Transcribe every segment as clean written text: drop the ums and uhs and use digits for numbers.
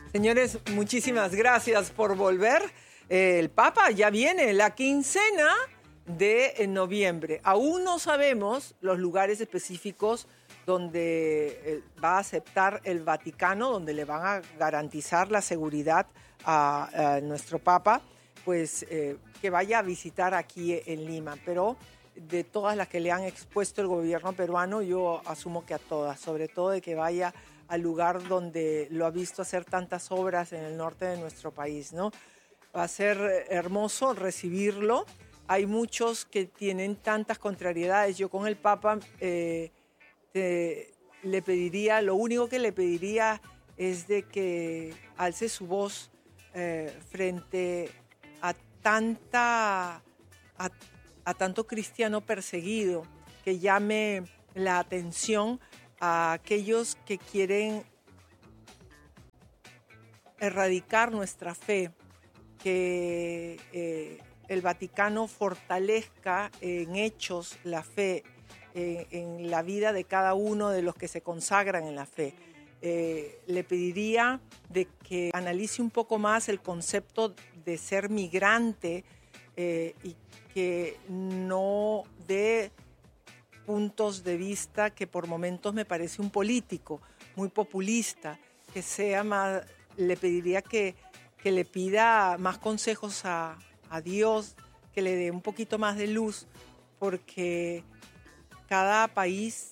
Señores, muchísimas gracias por volver. El Papa ya viene, la quincena de noviembre. Aún no sabemos los lugares específicos donde va a aceptar el Vaticano, donde le van a garantizar la seguridad a nuestro Papa, pues que vaya a visitar aquí en Lima. Pero de todas las que le han expuesto el gobierno peruano, yo asumo que a todas, sobre todo de que vaya al lugar donde lo ha visto hacer tantas obras en el norte de nuestro país, ¿no? Va a ser hermoso recibirlo. Hay muchos que tienen tantas contrariedades. Yo con el Papa le pediría, lo único que le pediría es de que alce su voz frente a tanto cristiano perseguido, que llame la atención a aquellos que quieren erradicar nuestra fe, que el Vaticano fortalezca en hechos la fe, en la vida de cada uno de los que se consagran en la fe. Le pediría de que analice un poco más el concepto de ser migrante y que no dé puntos de vista que por momentos me parece un político muy populista, que sea más, le pediría que le pida más consejos a Dios, que le dé un poquito más de luz, porque cada país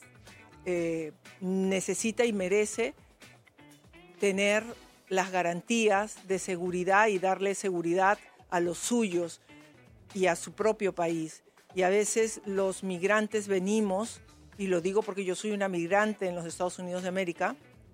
necesita y merece tener las garantías de seguridad y darle seguridad a los suyos y a su propio país. Y a veces los migrantes venimos, y lo digo porque yo soy una migrante en los Estados Unidos de América,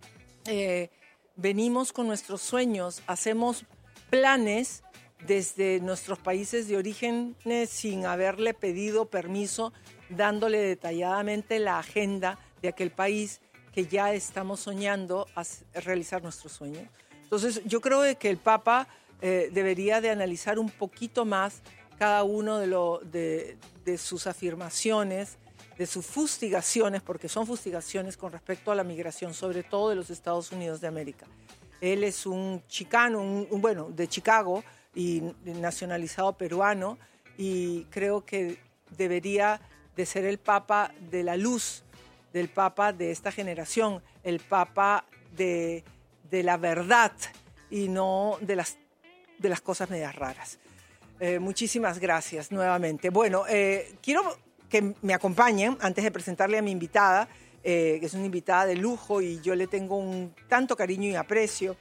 venimos con nuestros sueños, hacemos planes desde nuestros países de origen sin haberle pedido permiso, dándole detalladamente la agenda de aquel país que ya estamos soñando a realizar nuestros sueños. Entonces yo creo que el Papa debería de analizar un poquito más cada uno de sus afirmaciones, de sus fustigaciones, porque son fustigaciones con respecto a la migración, sobre todo de los Estados Unidos de América. Él es un chicano, bueno, de Chicago y nacionalizado peruano, y creo que debería de ser el Papa de la luz, del Papa de esta generación, el Papa de la verdad y no de las cosas medias raras. Muchísimas gracias nuevamente. Bueno, quiero que me acompañen antes de presentarle a mi invitada, que es una invitada de lujo y yo le tengo un tanto cariño y aprecio.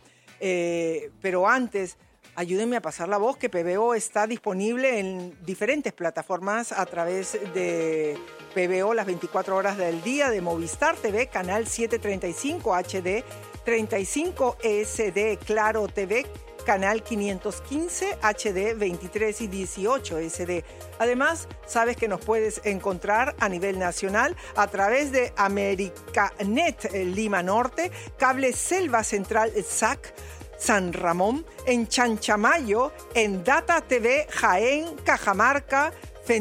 Pero antes, ayúdenme a pasar la voz, que PBO está disponible en diferentes plataformas a través de PBO las 24 horas del día, de Movistar TV, canal 735 HD, 35 SD, Claro TV, canal 515 HD, 23 y 18 SD. Además, sabes que nos puedes encontrar a nivel nacional a través de Americanet Lima Norte, Cable Selva Central SAC, San Ramón, en Chanchamayo, en Data TV Jaén, Cajamarca,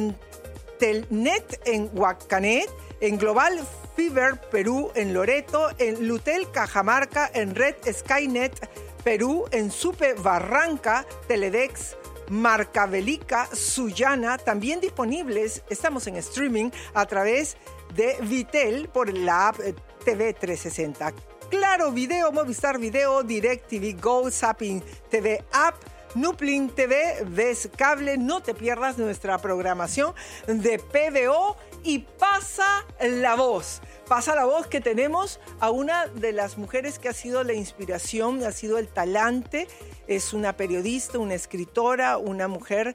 Fentelnet en Huacanet, en Global Fiber Perú, en Loreto, en Lutel Cajamarca, en Red Skynet Perú, en Supe Barranca, Teledex, Marcavelica, Sullana, también disponibles, estamos en streaming a través de Vitel por la app TV 360. Claro Video, Movistar Video, DirecTV Go, Zapping TV App, Nuplin TV, Ves Cable. No te pierdas nuestra programación de PBO y pasa la voz. Pasa la voz que tenemos a una de las mujeres que ha sido la inspiración, ha sido el talante. Es una periodista, una escritora, una mujer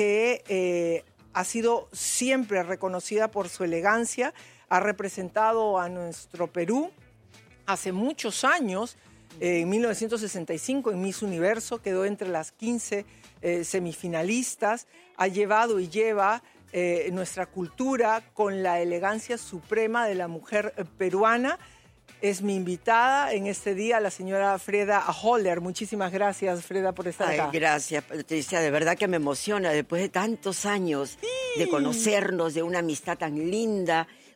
que ha sido siempre reconocida por su elegancia. Ha representado a nuestro Perú hace muchos años, en 1965 en Miss Universo, quedó entre las 15 semifinalistas. Ha llevado y lleva nuestra cultura con la elegancia suprema de la mujer peruana. Es mi invitada en este día, la señora Freda Holler. Muchísimas gracias, Freda, por estar acá. Gracias, Patricia. De verdad que me emociona después de tantos años de conocernos, de una amistad tan linda,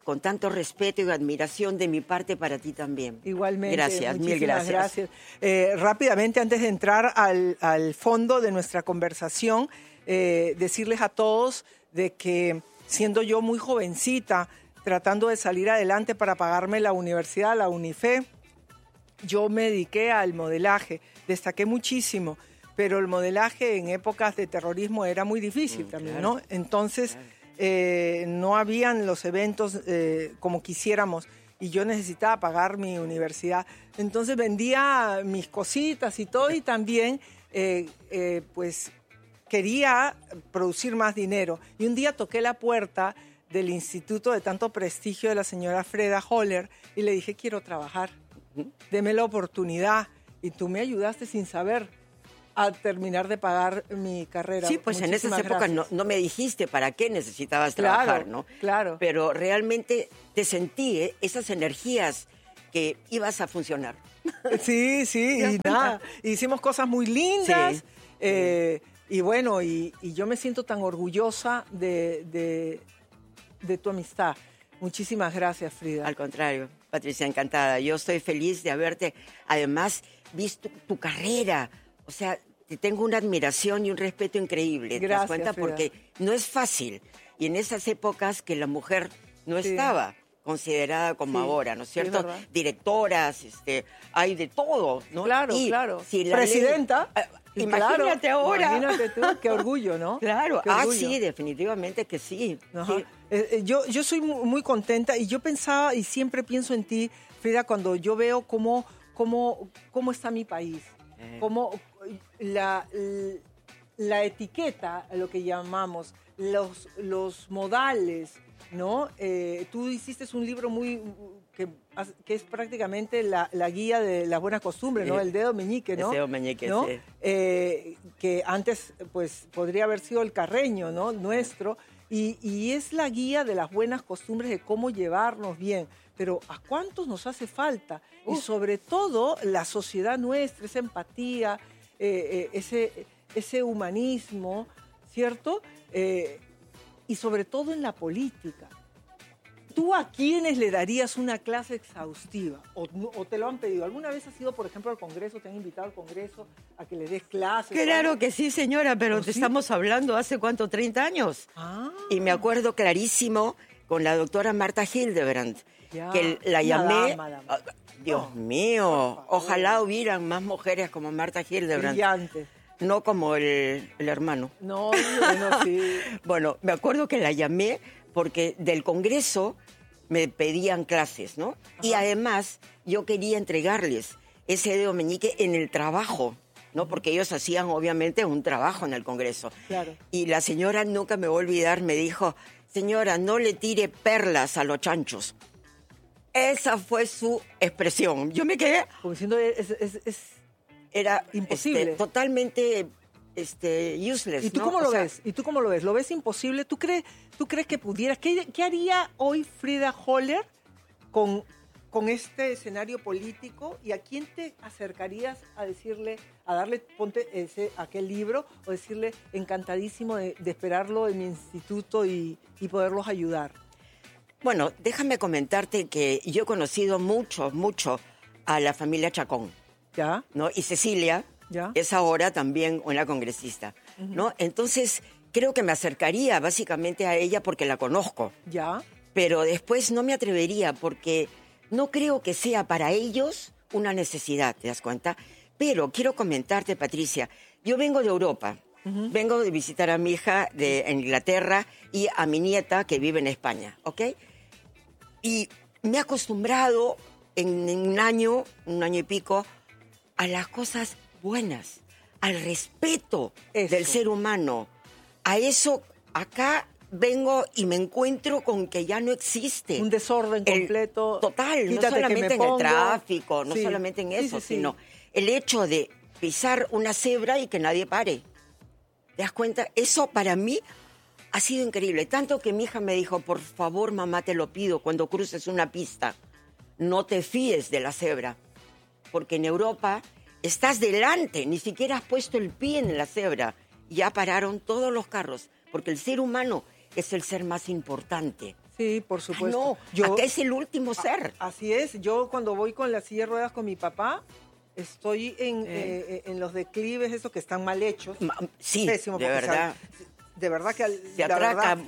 con tanto respeto y admiración de mi parte para ti también. Igualmente. Gracias, mil gracias. Rápidamente, antes de entrar al fondo de nuestra conversación, decirles a todos de que siendo yo muy jovencita, tratando de salir adelante para pagarme la universidad, la UNIFE, yo me dediqué al modelaje, destaqué muchísimo, pero el modelaje en épocas de terrorismo era muy difícil también, claro, ¿no? Entonces, no habían los eventos como quisiéramos y yo necesitaba pagar mi universidad. Entonces vendía mis cositas y todo y también, pues, quería producir más dinero. Y un día toqué la puerta del instituto de tanto prestigio de la señora Freda Holler y le dije, quiero trabajar, deme la oportunidad. Y tú me ayudaste sin saber a terminar de pagar mi carrera. Sí, pues en esas épocas no me dijiste para qué necesitabas Claro, trabajar, ¿no? claro. Pero realmente te sentí esas energías que ibas a funcionar. Sí, y nada, hicimos cosas muy lindas. Sí. Y bueno, y yo me siento tan orgullosa de tu amistad. Muchísimas gracias, Frida. Al contrario, Patricia, encantada. Yo estoy feliz de haberte, además, visto tu carrera. O sea, te tengo una admiración y un respeto increíble. ¿Te das cuenta? Frida. Porque no es fácil. Y en esas épocas que la mujer no estaba considerada como ahora, ¿no es cierto? Es directoras, hay de todo, ¿no? Claro, y claro. Si la presidenta. imagínate ahora. Imagínate tú, qué orgullo, ¿no? Claro, Qué orgullo. sí, definitivamente que sí. Ajá. Sí. Yo soy muy contenta y yo pensaba y siempre pienso en ti, Frida, cuando yo veo cómo está mi país, cómo la etiqueta, lo que llamamos, los modales, ¿no? Tú hiciste un libro que es prácticamente la guía de las buenas costumbres, ¿no? El dedo meñique, ¿no? El dedo meñique, ¿no? sí. Que antes, pues, podría haber sido el carreño, ¿no? Nuestro. Y es la guía de las buenas costumbres de cómo llevarnos bien. Pero ¿a cuántos nos hace falta? Y sobre todo la sociedad nuestra, esa empatía, ese humanismo, ¿cierto? Y sobre todo en la política. ¿Tú a quiénes le darías una clase exhaustiva? ¿O te lo han pedido? ¿Alguna vez has ido, por ejemplo, al Congreso? ¿Te han invitado al Congreso a que le des clases? Claro que sí, señora, pero te sí? estamos hablando hace, ¿cuánto? 30 años. Y me acuerdo clarísimo con la doctora Marta Hildebrand, que la llamé... Dama. Dios mío, ojalá hubieran más mujeres como Marta Hildebrand. Brillante. No como el hermano. No, sí. Bueno, me acuerdo que la llamé porque del Congreso me pedían clases, ¿no? Ajá. Y además yo quería entregarles ese dedo meñique en el trabajo, ¿no? Porque ellos hacían obviamente un trabajo en el Congreso. Claro. Y la señora, nunca me voy a olvidar, me dijo, señora, no le tire perlas a los chanchos. Esa fue su expresión. Yo me quedé... Como diciendo, era imposible. Totalmente useless. ¿Y tú ¿no? cómo lo ves? ¿Y tú cómo lo ves? ¿Lo ves imposible? ¿Tú crees que pudieras? ¿Qué haría hoy Frida Holler con este escenario político? ¿Y a quién te acercarías a decirle, a darle, ponte aquel libro, o decirle, encantadísimo de esperarlo en mi instituto y poderlos ayudar? Bueno, déjame comentarte que yo he conocido mucho a la familia Chacón. ¿Ya? ¿No? Y Cecilia es ahora también una congresista, ¿no? Entonces, creo que me acercaría básicamente a ella porque la conozco. ¿Ya? Pero después no me atrevería porque no creo que sea para ellos una necesidad, ¿te das cuenta? Pero quiero comentarte, Patricia, yo vengo de Europa, vengo de visitar a mi hija en Inglaterra y a mi nieta que vive en España, ¿ok? Y me he acostumbrado en un año y pico, a las cosas buenas, al respeto del ser humano. A eso, acá vengo y me encuentro con que ya no existe. Un desorden completo. Total, no solamente en el tráfico, no solamente en eso, sino el hecho de pisar una cebra y que nadie pare. ¿Te das cuenta? Eso para mí ha sido increíble. Tanto que mi hija me dijo, por favor, mamá, te lo pido, cuando cruces una pista, no te fíes de la cebra. Porque en Europa estás delante, ni siquiera has puesto el pie en la cebra. Ya pararon todos los carros, porque el ser humano es el ser más importante Sí, por supuesto. No, acá es el último ser. Así es. Yo cuando voy con la silla de ruedas con mi papá, estoy en los declives, esos que están mal hechos. Sí, pésimo, de verdad. De verdad que se atracan,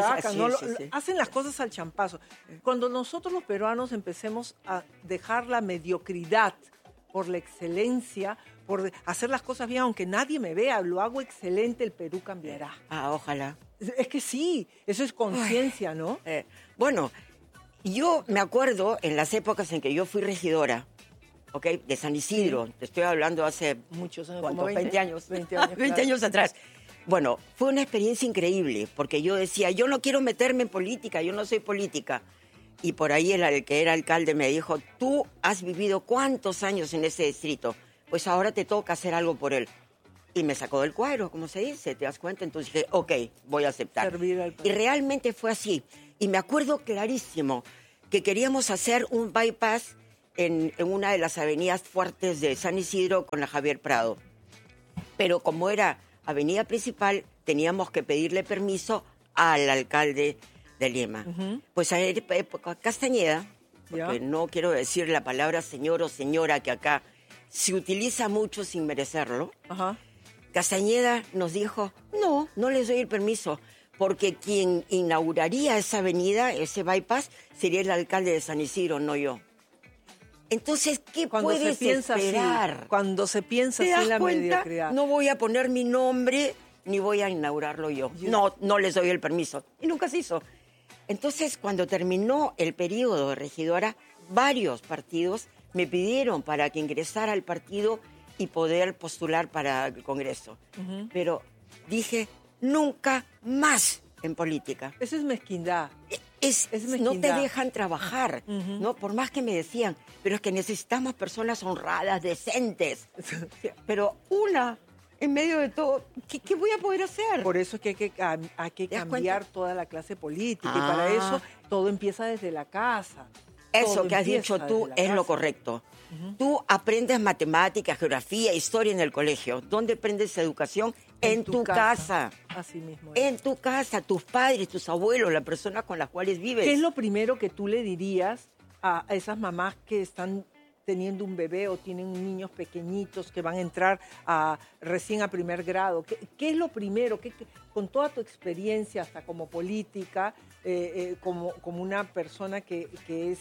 hacen las cosas al champazo. Cuando nosotros los peruanos empecemos a dejar la mediocridad por la excelencia, por hacer las cosas bien, aunque nadie me vea, lo hago excelente, el Perú cambiará. Ojalá. Es que sí, eso es conciencia, ¿no? Bueno, yo me acuerdo en las épocas en que yo fui regidora, ¿ok? De San Isidro, te estoy hablando hace muchos años, como 20 años. 20 años, 20 claro. años atrás. Bueno, fue una experiencia increíble, porque yo decía, yo no quiero meterme en política, yo no soy política. Y por ahí el que era alcalde me dijo, tú has vivido ¿cuántos años en ese distrito? Pues ahora te toca hacer algo por él. Y me sacó del cuadro, como se dice, ¿te das cuenta? Entonces dije, ok, voy a aceptar. Servir al país. Y realmente fue así. Y me acuerdo clarísimo que queríamos hacer un bypass en una de las avenidas fuertes de San Isidro con la Javier Prado. Pero como era avenida principal, teníamos que pedirle permiso al alcalde de Lima. Pues a época Castañeda, porque no quiero decir la palabra señor o señora que acá se utiliza mucho sin merecerlo. Castañeda nos dijo, no les doy el permiso, porque quien inauguraría esa avenida, ese bypass, sería el alcalde de San Isidro, no yo. Entonces, ¿qué puedes esperar? Así, cuando se piensa así en la mediocridad. No voy a poner mi nombre ni voy a inaugurarlo yo. No les doy el permiso. Y nunca se hizo. Entonces, cuando terminó el periodo de regidora, varios partidos me pidieron para que ingresara al partido y poder postular para el Congreso. Pero dije, nunca más en política. Eso es mezquindad. Es no te dejan trabajar, ¿no? Por más que me decían, pero es que necesitamos personas honradas, decentes. Pero en medio de todo, ¿qué voy a poder hacer? Por eso es que hay que cambiar toda la clase política. Y para eso todo empieza desde la casa. Eso que has dicho tú es lo correcto. Tú aprendes matemáticas, geografía, historia en el colegio. ¿Dónde aprendes educación? En tu casa. Así mismo. En tu casa, tus padres, tus abuelos, las personas con las cuales vives. ¿Qué es lo primero que tú le dirías a esas mamás que están teniendo un bebé o tienen niños pequeñitos que van a entrar recién a primer grado? ¿Qué es lo primero? Con toda tu experiencia, hasta como política, como una persona que es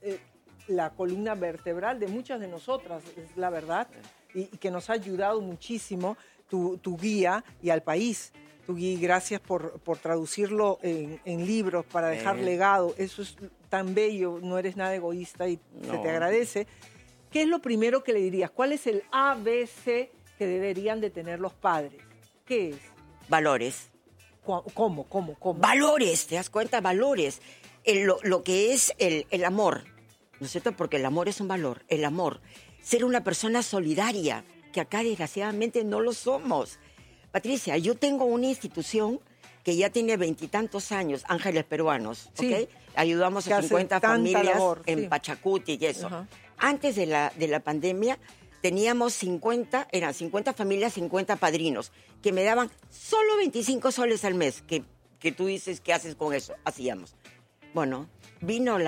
la columna vertebral de muchas de nosotras, es la verdad, y que nos ha ayudado muchísimo tu guía y al país. Tu guía, gracias por traducirlo en libros para dejar legado. Eso es tan bello, no eres nada egoísta y se te agradece. ¿Qué es lo primero que le dirías? ¿Cuál es el ABC que deberían de tener los padres? ¿Qué es? Valores. ¿Cómo? Valores, ¿te das cuenta? Valores. Lo que es el amor, ¿no es cierto? Porque el amor es un valor, el amor. Ser una persona solidaria, que acá desgraciadamente no lo somos. Patricia, yo tengo una institución que ya tiene 20 y tantos años, Ángeles Peruanos, ¿ok? Sí. Ayudamos a 50 familias en Pachacuti y eso. Antes de la pandemia teníamos 50 familias, 50 padrinos, que me daban solo 25 soles al mes, que tú dices, ¿qué haces con eso? Hacíamos. Bueno, vino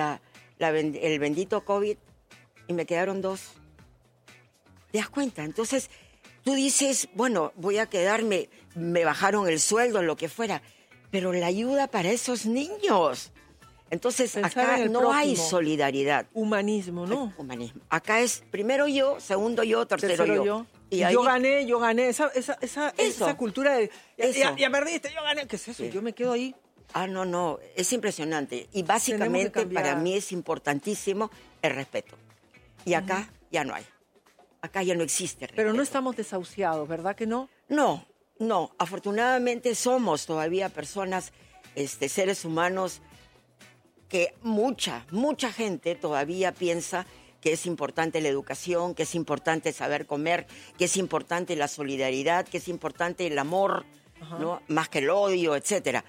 el bendito COVID y me quedaron 2. ¿Te das cuenta? Entonces, tú dices, bueno, voy a quedarme, me bajaron el sueldo, lo que fuera, pero la ayuda para esos niños. Entonces, acá no hay solidaridad. Humanismo, ¿no? Humanismo. Acá es primero yo, segundo yo, tercero yo. Y ahí, yo gané. Esa cultura de, ya perdiste, yo gané. ¿Qué es eso? Yo me quedo ahí. No, es impresionante. Y básicamente para mí es importantísimo el respeto. Y acá ya no hay. Acá ya no existe respeto. Pero no estamos desahuciados, ¿verdad que no? No. Afortunadamente somos todavía personas, seres humanos, que mucha gente todavía piensa que es importante la educación, que es importante saber comer, que es importante la solidaridad, que es importante el amor, ¿no? Más que el odio, etcétera.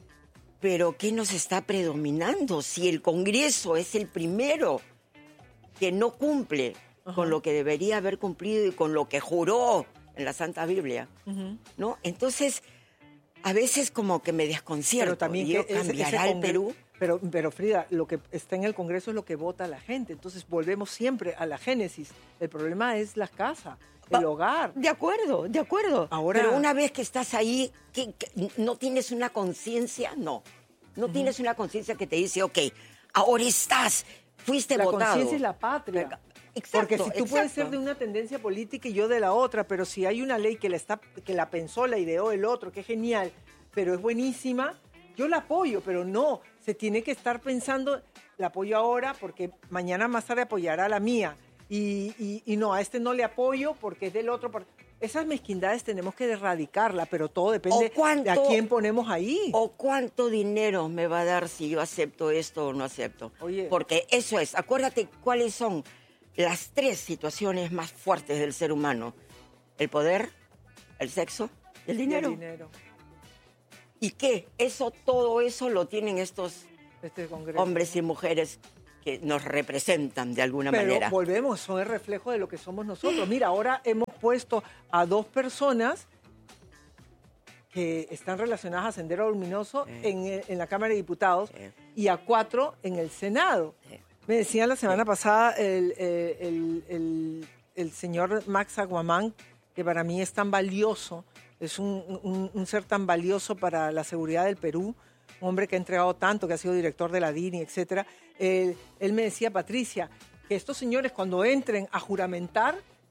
Pero ¿qué nos está predominando si el Congreso es el primero que no cumple con lo que debería haber cumplido y con lo que juró en la Santa Biblia, ¿no? Entonces, a veces como que me desconcierto. Pero también ¿cambiará el Perú? Pero Frida, lo que está en el Congreso es lo que vota la gente. Entonces volvemos siempre a la génesis. El problema es la casa, el hogar. De acuerdo, de acuerdo. Ahora, pero una vez que estás ahí, ¿no tienes una conciencia? No. No tienes una conciencia que te dice, ok, ahora fuiste votado. La conciencia es la patria. Exacto, porque si tú puedes ser de una tendencia política y yo de la otra, pero si hay una ley que la pensó, la ideó el otro, que es genial, pero es buenísima, yo la apoyo, pero no, se tiene que estar pensando, la apoyo ahora porque mañana más tarde apoyará la mía. Y no, a este no le apoyo porque es del otro. Esas mezquindades tenemos que erradicarla, pero todo depende de a quién ponemos ahí. O cuánto dinero me va a dar si yo acepto esto o no acepto. Oye. Porque eso es, acuérdate cuáles son las 3 situaciones más fuertes del ser humano. El poder, el sexo y el dinero. ¿Y qué? Todo eso lo tienen estos hombres y mujeres que nos representan de alguna manera. Pero volvemos, son el reflejo de lo que somos nosotros. Mira, ahora hemos puesto a 2 personas que están relacionadas a Sendero Luminoso en la Cámara de Diputados y a 4 en el Senado. Me decía la semana pasada el señor Max Aguamán, que para mí es tan valioso, es un ser tan valioso para la seguridad del Perú, un hombre que ha entregado tanto, que ha sido director de la DINI, etcétera. Él me decía, Patricia, que estos señores cuando entren a juramentar,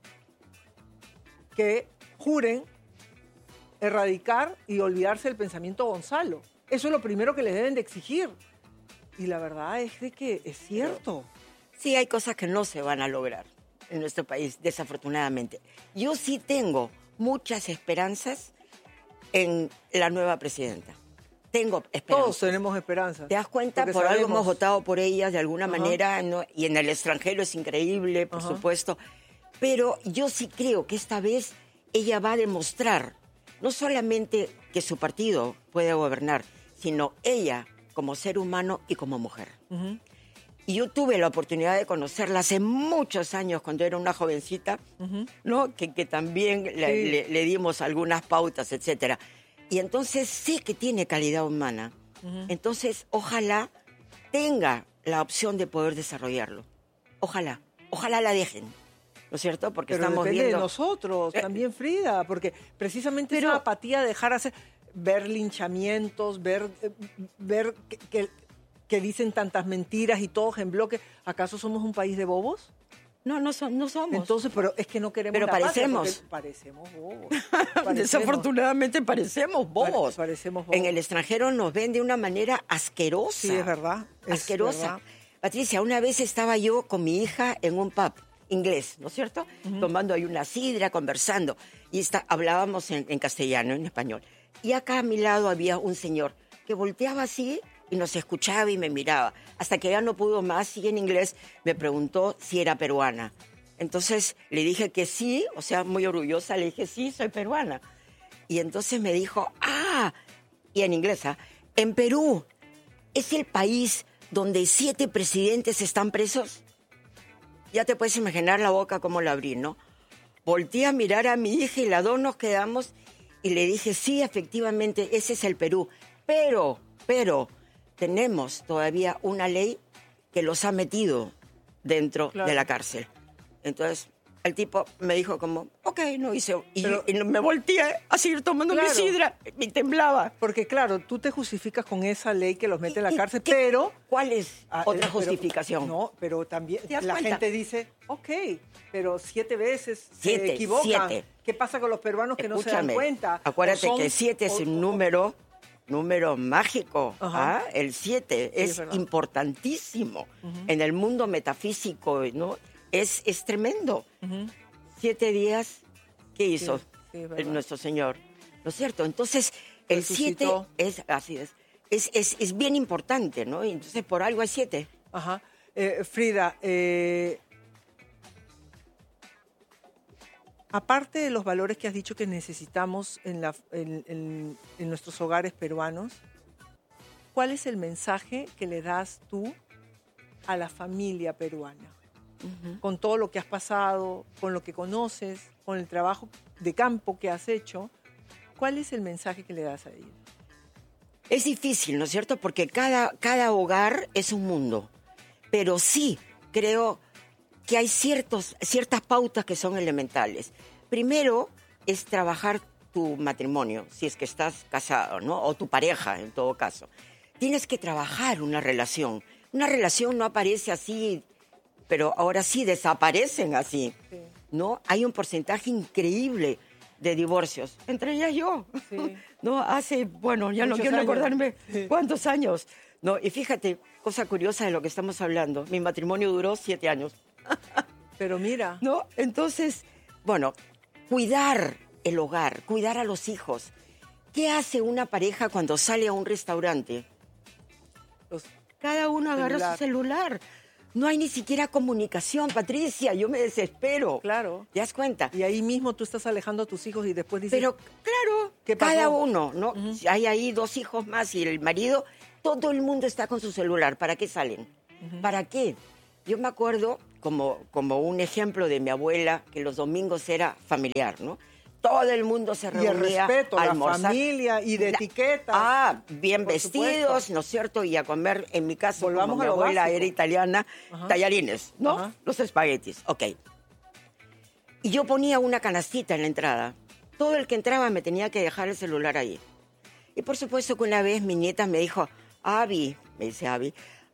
que juren erradicar y olvidarse del pensamiento Gonzalo. Eso es lo primero que les deben de exigir. Y la verdad es de que es cierto. Sí, hay cosas que no se van a lograr en nuestro país, desafortunadamente. Yo sí tengo muchas esperanzas en la nueva presidenta. Tengo esperanzas. Todos tenemos esperanzas. ¿Te das cuenta? Porque por sabemos. algo hemos votado por ellas de alguna manera, ¿no? Y en el extranjero es increíble, por supuesto. Pero yo sí creo que esta vez ella va a demostrar no solamente que su partido puede gobernar, sino ella como ser humano y como mujer. Y yo tuve la oportunidad de conocerla hace muchos años, cuando era una jovencita, ¿no? Que también le dimos algunas pautas, etcétera. Y entonces sé que tiene calidad humana. Entonces, ojalá tenga la opción de poder desarrollarlo. Ojalá la dejen. ¿No es cierto? Porque pero estamos depende viendo... de nosotros, también Frida, porque precisamente esa apatía de dejar hacer, ver linchamientos, ver que dicen tantas mentiras y todos en bloque. ¿Acaso somos un país de bobos? No somos. Entonces, pero es que no queremos pero la parecemos. patria, parecemos bobos. Desafortunadamente parecemos bobos. Parecemos bobos. En el extranjero nos ven de una manera asquerosa. Sí, es verdad. Asquerosa. Es verdad. Patricia, una vez estaba yo con mi hija en un pub inglés, ¿no es cierto? Tomando ahí una sidra, conversando. Y hablábamos en castellano, en español. Y acá a mi lado había un señor que volteaba así y nos escuchaba y me miraba. Hasta que ya no pudo más y en inglés me preguntó si era peruana. Entonces le dije que sí, o sea, muy orgullosa, le dije, sí, soy peruana. Y entonces me dijo, y en inglés, en Perú es el país donde 7 presidentes están presos. Ya te puedes imaginar la boca cómo la abrí, ¿no? Volteé a mirar a mi hija y las 2 nos quedamos y le dije, sí, efectivamente, ese es el Perú. Pero tenemos todavía una ley que los ha metido dentro de la cárcel. Entonces, el tipo me dijo como, ok, no hice. Y me volteé a seguir tomando mi sidra y temblaba. Porque claro, tú te justificas con esa ley que los mete en la cárcel, pero... ¿Cuál es otra justificación? No, pero también la gente dice, ok, pero 7 veces se equivocan. 7. ¿Qué pasa con los peruanos que no se dan cuenta? Acuérdate que 7 es un número mágico. El 7 es importantísimo. En el mundo metafísico, ¿no? Es tremendo. 7 días, ¿qué hizo nuestro Señor? ¿No es cierto? Entonces, el 7 es, así es bien importante, ¿no? Y entonces, por algo es 7. Frida, aparte de los valores que has dicho que necesitamos en nuestros hogares peruanos, ¿cuál es el mensaje que le das tú a la familia peruana? Con todo lo que has pasado, con lo que conoces, con el trabajo de campo que has hecho, ¿cuál es el mensaje que le das a ellos? Es difícil, ¿no es cierto? Porque cada hogar es un mundo. Pero sí creo que hay ciertas pautas que son elementales. Primero es trabajar tu matrimonio, si es que estás casado, ¿no? O tu pareja, en todo caso. Tienes que trabajar una relación. Una relación no aparece así, pero ahora sí desaparecen así, sí. ¿No? Hay un porcentaje increíble de divorcios, entre ellas yo. Sí. ¿No? Hace, bueno, ya muchos no quiero acordarme cuántos años. ¿No? Y fíjate, cosa curiosa de lo que estamos hablando, mi matrimonio duró 7 años. Pero mira. ¿No? Entonces, bueno, cuidar el hogar, cuidar a los hijos. ¿Qué hace una pareja cuando sale a un restaurante? Cada uno agarra su celular. No hay ni siquiera comunicación, Patricia, yo me desespero. Claro. ¿Te das cuenta? Y ahí mismo tú estás alejando a tus hijos y después dices... Pero, claro, cada uno, ¿no? Si hay ahí 2 hijos más y el marido, todo el mundo está con su celular. ¿Para qué salen? ¿Para qué? Yo me acuerdo, como un ejemplo de mi abuela, que los domingos era familiar, ¿no? Todo el mundo se reunía. Y el respeto, a la almorzar. familia y de etiquetas. Bien vestidos, supuesto. ¿No es cierto? Y a comer, en mi caso, volvamos como a mi abuela básico. era italiana, tallarines, ¿no? Ajá. Los espaguetis, ok. Y yo ponía una canastita en la entrada. Todo el que entraba me tenía que dejar el celular ahí. Y por supuesto que una vez mi nieta me dijo, Abby, me dice Abby,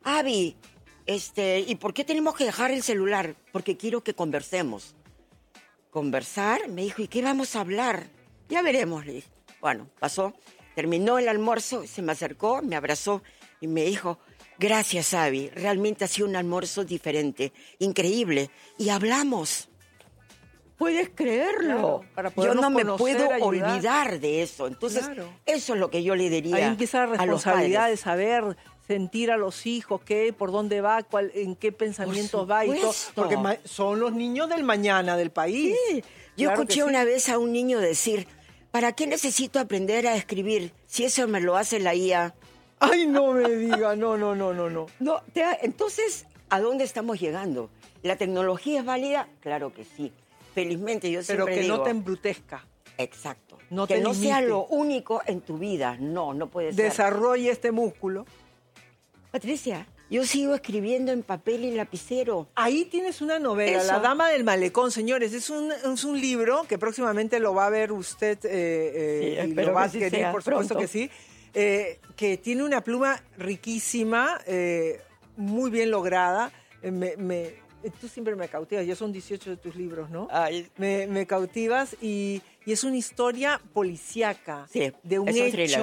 ¿y por qué tenemos que dejar el celular? Porque quiero que conversemos. Conversar, me dijo, ¿y qué vamos a hablar? Ya veremos, le dije. Bueno, pasó, terminó el almuerzo, se me acercó, me abrazó y me dijo, gracias, Abby, realmente ha sido un almuerzo diferente, increíble. Y hablamos. ¿Puedes creerlo? Claro, yo no me puedo ayudar. Olvidar de eso. Entonces, eso es lo que yo le diría. Ahí empieza la responsabilidad de saber sentir a los hijos, por dónde va, en qué pensamientos va y todo. Porque son los niños del mañana del país. Sí. Yo escuché una vez a un niño decir, ¿para qué necesito aprender a escribir si eso me lo hace la IA? Ay, no me diga, no. Entonces, ¿a dónde estamos llegando? ¿La tecnología es válida? Claro que sí. Felizmente yo siempre digo... Pero que no te embrutezca. Exacto. No que te no limite. sea lo único en tu vida. No puede ser. Desarrolle este músculo. Patricia, yo sigo escribiendo en papel y lapicero. Ahí tienes una novela, Eso. La Dama del Malecón, señores. Es un libro que próximamente lo va a ver usted y lo va a adquirir, por supuesto que sí. Que tiene una pluma riquísima, muy bien lograda. Tú siempre me cautivas, ya son 18 de tus libros, ¿no? Ay. Me cautivas y es una historia policíaca de un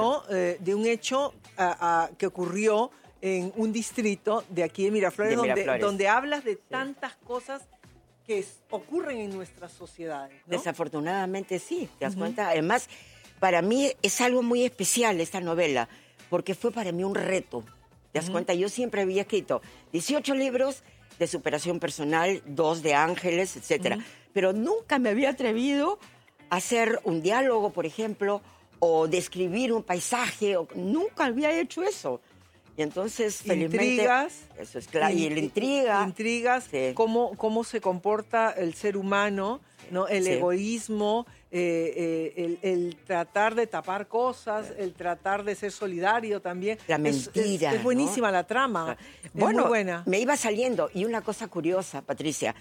hecho que ocurrió en un distrito de aquí de Miraflores, donde hablas de tantas cosas que ocurren en nuestras sociedades, ¿no? Desafortunadamente sí, ¿te das cuenta? Además, para mí es algo muy especial esta novela, porque fue para mí un reto, ¿te das cuenta? Yo siempre había escrito 18 libros de superación personal, 2 de ángeles, etcétera, pero nunca me había atrevido a hacer un diálogo, por ejemplo, o describir un paisaje, nunca había hecho eso. Y entonces, felizmente... Intrigas. Eso es claro. Y la intriga. Intrigas, sí. Cómo se comporta el ser humano, ¿no? El egoísmo, el tratar de tapar cosas, el tratar de ser solidario también. La mentira. Es buenísima, ¿no? La trama. Bueno, es muy buena. Me iba saliendo. Y una cosa curiosa, Patricia.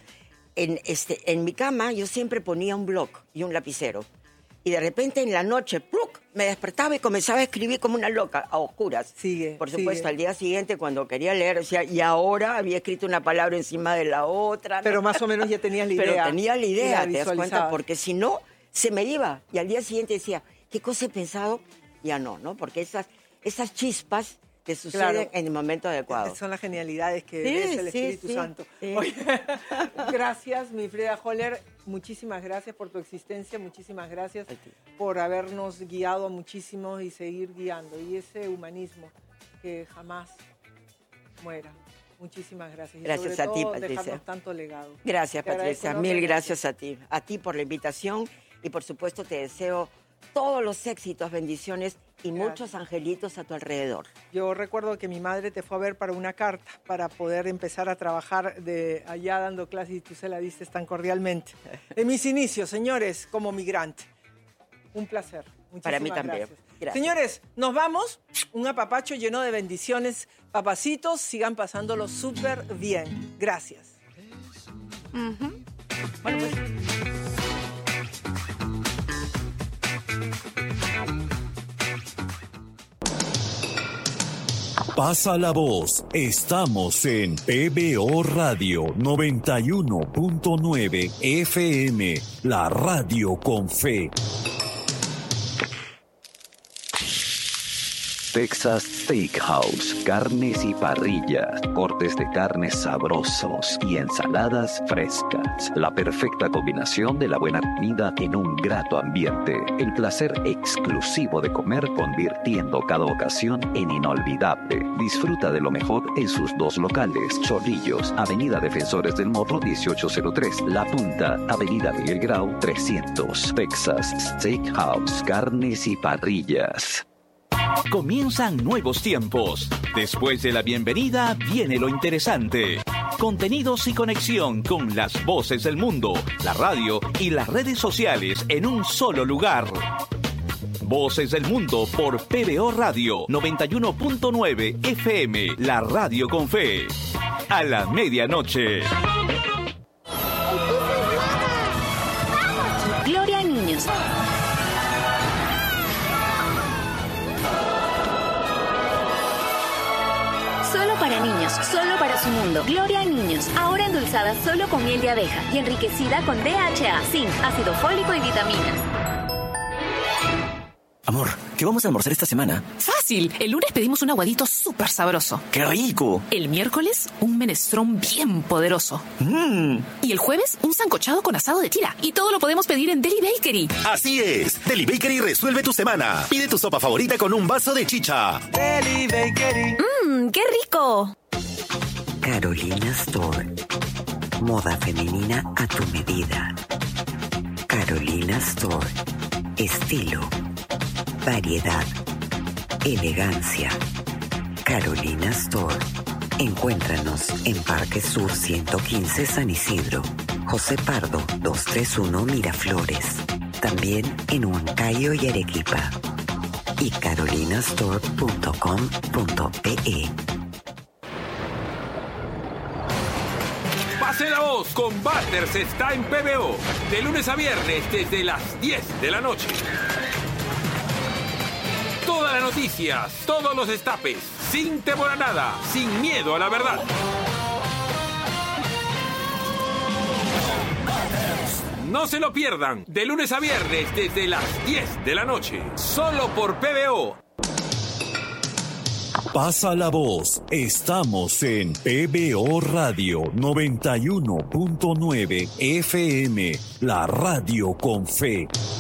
En mi cama yo siempre ponía un bloc y un lapicero. Y de repente en la noche, ¡pluc!, me despertaba y comenzaba a escribir como una loca, a oscuras. Por supuesto, al día siguiente, cuando quería leer, decía, y ahora había escrito una palabra encima de la otra. Pero más o menos ya tenías la idea. Pero tenía la idea, ¿te das cuenta? Porque si no, se me iba. Y al día siguiente decía, ¿qué cosa he pensado? Ya no, Porque esas chispas que suceden en el momento adecuado. Son las genialidades que es el Espíritu Santo. Sí. Oye, gracias, mi Frida Holler. Muchísimas gracias por tu existencia. Muchísimas gracias por habernos guiado muchísimo y seguir guiando. Y ese humanismo que jamás muera. Muchísimas gracias. Gracias y sobre a ti, todo, Patricia. dejarnos tanto legado. Gracias, Patricia. Mil gracias a ti. A ti por la invitación y, por supuesto, te deseo todos los éxitos, bendiciones y muchos angelitos a tu alrededor. Yo recuerdo que mi madre te fue a ver para una carta, para poder empezar a trabajar de allá dando clases y tú se la diste tan cordialmente. En mis inicios, señores, como migrante. Un placer. Muchísimas Para mí también. Gracias. Gracias. Señores, nos vamos. Un apapacho lleno de bendiciones. Papacitos, sigan pasándolo súper bien. Gracias. Bueno, pues. Pasa la voz. Estamos en PBO Radio 91.9 FM, la radio con fe. Texas Steakhouse, carnes y parrillas, cortes de carnes sabrosos y ensaladas frescas. La perfecta combinación de la buena comida en un grato ambiente. El placer exclusivo de comer convirtiendo cada ocasión en inolvidable. Disfruta de lo mejor en sus dos locales. Chorrillos, Avenida Defensores del Morro 1803. La Punta, Avenida Miguel Grau 300. Texas Steakhouse, carnes y parrillas. Comienzan nuevos tiempos. Después de la bienvenida viene lo interesante. Contenidos y conexión con las voces del mundo, la radio y las redes sociales en un solo lugar. Voces del Mundo por PBO Radio 91.9 FM, la radio con fe. A la medianoche. Gloria a niños. Solo para niños, solo para su mundo. Gloria a niños, ahora endulzada solo con miel de abeja y enriquecida con DHA, zinc, ácido fólico y vitaminas. Amor, ¿qué vamos a almorzar esta semana? Fácil. El lunes pedimos un aguadito súper sabroso. ¡Qué rico! El miércoles, un menestrón bien poderoso. Y el jueves, un sancochado con asado de tira. Y todo lo podemos pedir en Deli Bakery. Así es. Deli Bakery resuelve tu semana. Pide tu sopa favorita con un vaso de chicha. Deli Bakery. ¡Qué rico! Carolina Store. Moda femenina a tu medida. Carolina Store. Estilo. Variedad, elegancia. Carolina Store. Encuéntranos en Parque Sur 115 San Isidro, José Pardo 231 Miraflores. También en Huancayo y Arequipa. Y carolinastore.com.pe. Pase la voz con Butters está en PBO. De lunes a viernes desde las 10 de la noche. Todas las noticias, todos los destapes, sin temor a nada, sin miedo a la verdad. No se lo pierdan, de lunes a viernes desde las 10 de la noche, solo por PBO. Pasa la voz. Estamos en PBO Radio 91.9 FM, la radio con fe.